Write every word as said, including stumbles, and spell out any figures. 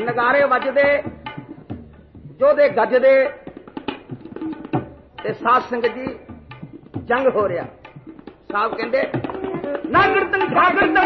ਨਗਾਰੇ ਵੱਜਦੇ, ਜੋਧੇ ਗੱਜਦੇ ਤੇ ਸਾਧ ਸੰਗਤ ਜੀ ਜੰਗ ਹੋ ਰਿਹਾ। ਸਾਹਿਬ ਕਹਿੰਦੇ ਨਾ ਕੀਰਤਨ ਠਾਕਰ